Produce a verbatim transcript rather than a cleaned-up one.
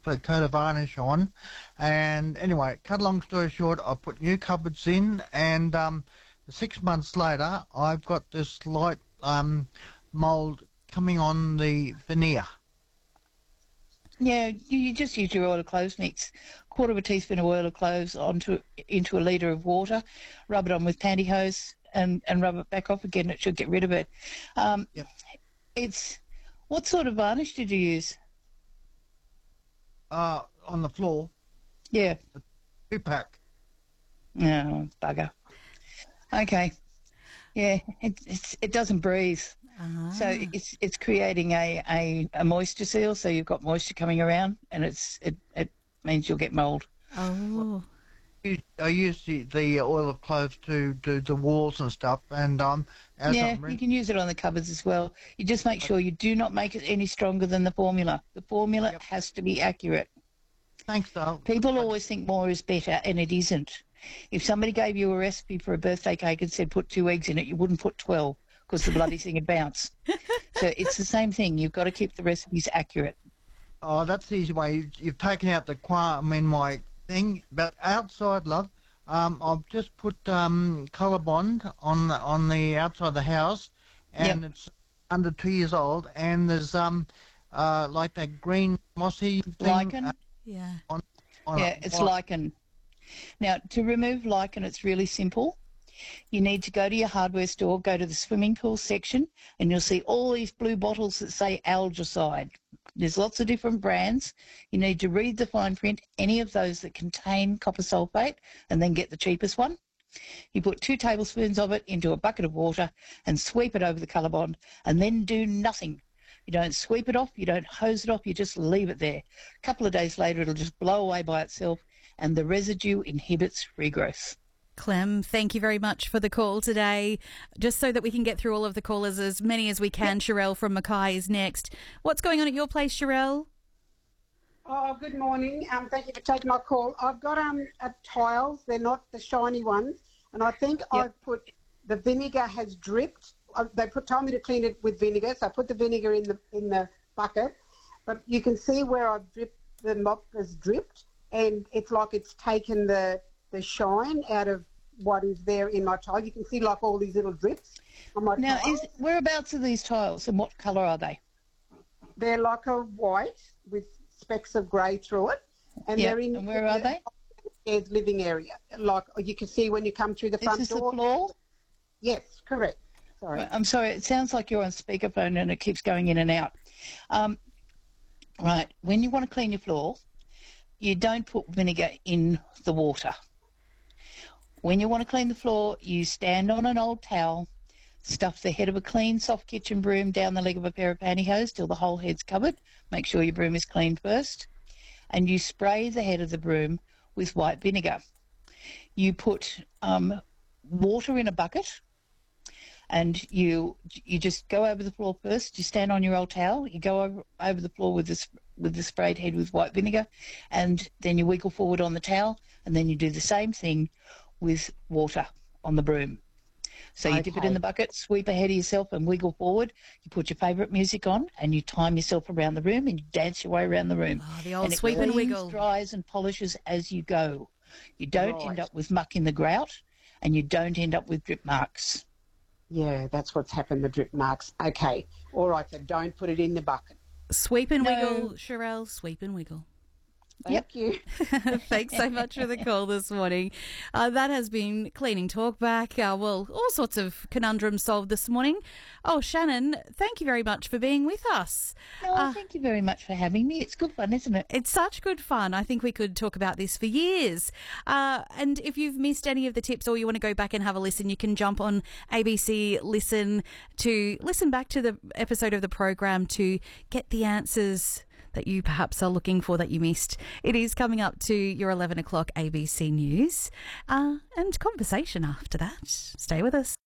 chocolate coat of varnish on. And anyway, cut a long story short, I put new cupboards in, and um, six months later, I've got this light um, mould coming on the veneer. Yeah, you, you just use your oil of cloves mix, quarter of a teaspoon of oil of cloves onto into a litre of water, rub it on with pantyhose, and, and rub it back off again. It should get rid of it. Um, Yep. It's what sort of varnish did you use? Uh, on the floor, Yeah. two pack. Oh, bugger. Okay. Yeah, it it's, it doesn't breathe. Ah. So it's it's creating a, a, a moisture seal, so you've got moisture coming around, and it's it, it means you'll get mould. Oh. I use the, the oil of cloves to do the walls and stuff, and um, as Yeah, I'm you can use it on the cupboards as well. You just make sure you do not make it any stronger than the formula. The formula Yep. has to be accurate. thanks, Dale. People always think more is better, and it isn't. If somebody gave you a recipe for a birthday cake and said put two eggs in it, you wouldn't put twelve because the bloody thing would bounce. So it's the same thing. You've got to keep the recipes accurate. Oh, that's the easy way. You've, you've taken out the qua, I mean, my thing. But outside, love, um, I've just put um, colour bond on the, on the outside of the house, and Yep. it's under two years old, and there's um, uh, like that green mossy thing. Lichen? uh, Yeah. on, on Yeah, it. it's Why- lichen. Now, to remove lichen, it's really simple. You need to go to your hardware store, go to the swimming pool section, and you'll see all these blue bottles that say algicide. There's lots of different brands. You need to read the fine print, any of those that contain copper sulfate, and then get the cheapest one. You put two tablespoons of it into a bucket of water and sweep it over the colour bond, and then do nothing. You don't sweep it off, you don't hose it off, you just leave it there. A couple of days later, it'll just blow away by itself, and the residue inhibits regrowth. Clem, thank you very much for the call today. Just so that we can get through all of the callers, as many as we can, Sherelle from Mackay is next. What's going on at your place, Sherelle? Oh, good morning. Um, thank you for taking my call. I've got um uh, tiles. They're not the shiny ones, and I think I've put the vinegar has dripped. Uh, they put told me to clean it with vinegar, so I put the vinegar in the in the bucket. But you can see where I've dripped. The mop has dripped, and it's like it's taken the the shine out of what is there in my tile. You can see like all these little drips on my Now, tiles. is whereabouts are these tiles, and what colour are they? They're like a white with specks of grey through it, and Yeah, they're in. and where are they? Upstairs living area, like you can see when you come through the Is front this door. the floor? Yes, correct. Sorry. I'm sorry, it sounds like you're on speakerphone and it keeps going in and out. Um, right, when you want to clean your floor, you don't put vinegar in the water. When you want to clean the floor, you stand on an old towel, stuff the head of a clean, soft kitchen broom down the leg of a pair of pantyhose till the whole head's covered. Make sure your broom is clean first. And you spray the head of the broom with white vinegar. You put um, water in a bucket, and you you just go over the floor first. You stand on your old towel. You go over, over the floor with this with the sprayed head with white vinegar, and then you wiggle forward on the towel, and then you do the same thing with water on the broom. So you dip it in Okay. the bucket, sweep ahead of yourself and wiggle forward. You put your favourite music on and you time yourself around the room and you dance your way around the room. Oh, the old and it sweep and cleans, wiggle. dries and polishes as you go. You don't Right. end up with muck in the grout, and you don't end up with drip marks. Yeah, that's what's happened. The drip marks. Okay. All right. So don't put it in the bucket. Sweep and No. wiggle, Sherelle, sweep and wiggle. Thank you. Thanks so much for the call this morning. Uh, that has been Cleaning Talk back. Uh, well, all sorts of conundrums solved this morning. Oh, Shannon, thank you very much for being with us. No, Uh, thank you very much for having me. It's good fun, isn't it? It's such good fun. I think we could talk about this for years. Uh, and if you've missed any of the tips or you want to go back and have a listen, you can jump on A B C Listen to listen back to the episode of the program to get the answers that you perhaps are looking for that you missed. It is coming up to your eleven o'clock A B C News uh, and conversation after that. Stay with us.